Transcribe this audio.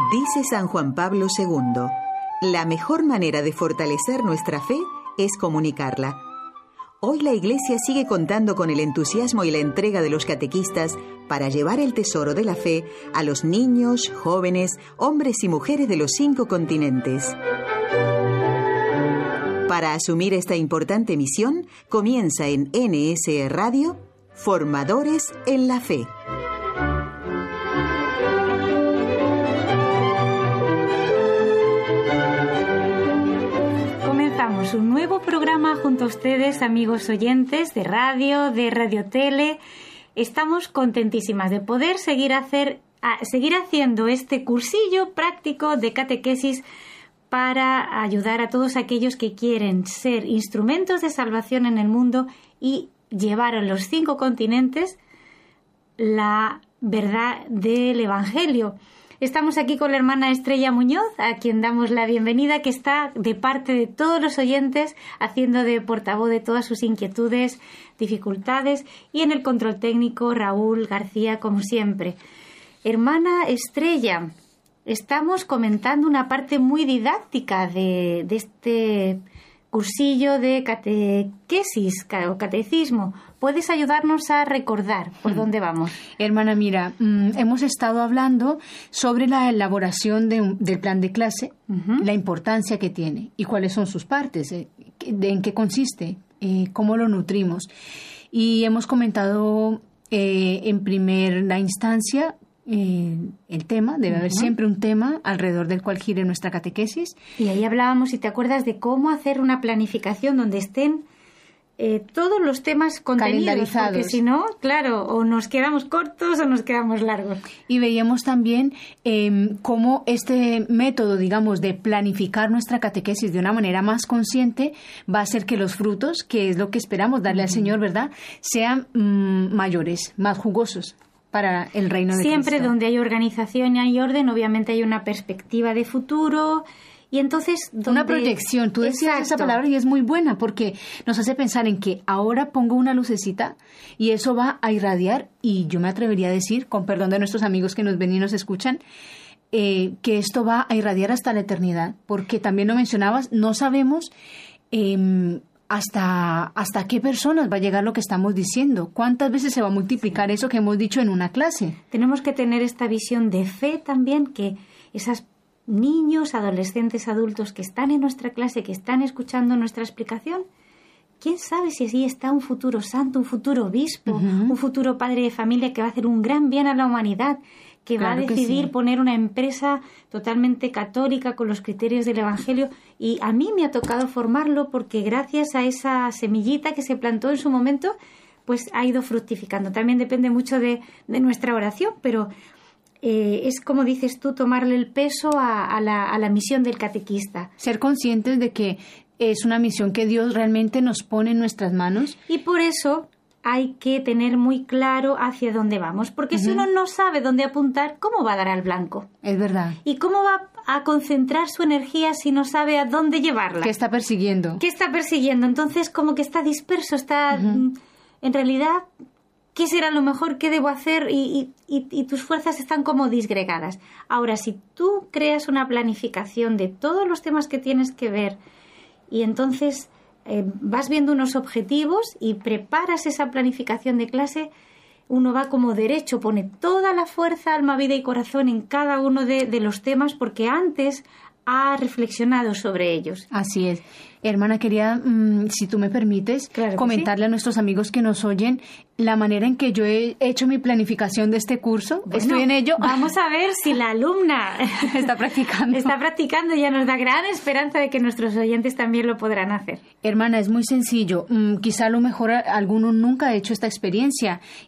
Dice San Juan Pablo II, la mejor manera de fortalecer nuestra fe es comunicarla. Hoy la Iglesia sigue contando con el entusiasmo y la entrega de los catequistas para llevar el tesoro de la fe a los niños, jóvenes, hombres y mujeres de los 5 continentes. Para asumir esta importante misión, comienza en NSE Radio, Formadores en la Fe. Comenzamos un nuevo programa junto a ustedes, amigos oyentes de Radio Tele. Estamos contentísimas de poder seguir haciendo este cursillo práctico de catequesis para ayudar a todos aquellos que quieren ser instrumentos de salvación en el mundo y llevar a los 5 continentes la verdad del Evangelio. Estamos aquí con la hermana Estrella Muñoz, a quien damos la bienvenida, que está de parte de todos los oyentes, haciendo de portavoz de todas sus inquietudes, dificultades, y en el control técnico Raúl García, como siempre. Hermana Estrella, estamos comentando una parte muy didáctica de este cursillo de catequesis o catecismo. ¿Puedes ayudarnos a recordar por dónde vamos? Hermana, mira, hemos estado hablando sobre la elaboración del plan de clase, la importancia que tiene y cuáles son sus partes, en qué consiste, cómo lo nutrimos. Y hemos comentado en primera instancia el tema, debe haber siempre un tema alrededor del cual gire nuestra catequesis. Y ahí hablábamos, si te acuerdas, de cómo hacer una planificación donde estén todos los temas contenidos, porque si no, claro, o nos quedamos cortos o nos quedamos largos. Y veíamos también cómo este método, digamos, de planificar nuestra catequesis de una manera más consciente va a hacer que los frutos, que es lo que esperamos darle al Señor, ¿verdad?, sean mayores, más jugosos para el reino de Siempre Cristo. Donde hay organización y hay orden, obviamente hay una perspectiva de futuro. Y entonces, una proyección. Tú decías esa palabra y es muy buena porque nos hace pensar en que ahora pongo una lucecita y eso va a irradiar, y yo me atrevería a decir, con perdón de nuestros amigos que nos ven y nos escuchan, que esto va a irradiar hasta la eternidad, porque también lo mencionabas, no sabemos hasta qué personas va a llegar lo que estamos diciendo, cuántas veces se va a multiplicar eso que hemos dicho en una clase. Tenemos que tener esta visión de fe también, que esas niños, adolescentes, adultos que están en nuestra clase, que están escuchando nuestra explicación, quién sabe si allí está un futuro santo, un futuro obispo, un futuro padre de familia que va a hacer un gran bien a la humanidad, que va a decidir poner una empresa totalmente católica con los criterios del Evangelio. Y a mí me ha tocado formarlo porque gracias a esa semillita que se plantó en su momento, pues ha ido fructificando. También depende mucho de nuestra oración, pero es, como dices tú, tomarle el peso a la misión del catequista. Ser conscientes de que es una misión que Dios realmente nos pone en nuestras manos. Y por eso hay que tener muy claro hacia dónde vamos, porque si uno no sabe dónde apuntar, ¿cómo va a dar al blanco? Es verdad. ¿Y cómo va a concentrar su energía si no sabe a dónde llevarla? ¿Qué está persiguiendo? ¿Qué está persiguiendo? Entonces, como que está disperso, está en realidad, ¿qué será lo mejor? ¿Qué debo hacer? Y tus fuerzas están como disgregadas. Ahora, si tú creas una planificación de todos los temas que tienes que ver y entonces vas viendo unos objetivos y preparas esa planificación de clase, uno va como derecho, pone toda la fuerza, alma, vida y corazón en cada uno de los temas porque antes ha reflexionado sobre ellos. Así es. Hermana, quería, si tú me permites, comentarle a nuestros amigos que nos oyen la manera en que yo he hecho mi planificación de este curso. Bueno, estoy en ello. Vamos a ver si la alumna está practicando. Está practicando, ya nos da gran esperanza de que nuestros oyentes también lo podrán hacer. Hermana, es muy sencillo. Quizá a lo mejor alguno nunca ha hecho esta experiencia